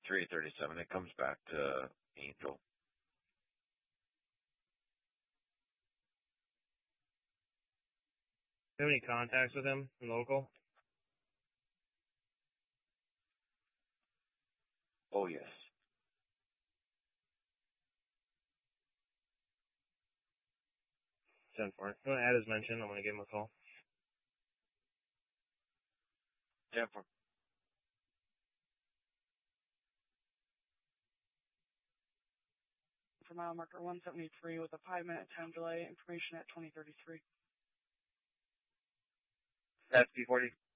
337. It comes back to Angel. Do you have any contacts with him local? Oh, yes. 10-4. I'm going to add his mention. I'm going to give him a call. 10-4. For mile marker 173 with a 5-minute time delay. Information at 2033. That's P40.